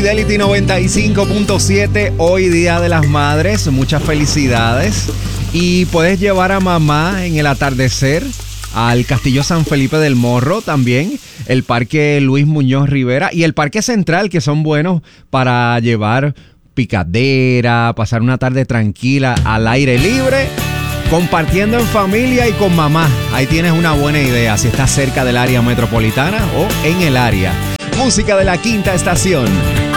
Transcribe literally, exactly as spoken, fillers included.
Fidelity noventa y cinco punto siete, hoy Día de las Madres, muchas felicidades. Y puedes llevar a mamá en el atardecer al Castillo San Felipe del Morro, también el Parque Luis Muñoz Rivera y el Parque Central, que son buenos para llevar picadera, pasar una tarde tranquila al aire libre, compartiendo en familia y con mamá. Ahí tienes una buena idea si estás cerca del área metropolitana o en el área. Música de la Quinta Estación.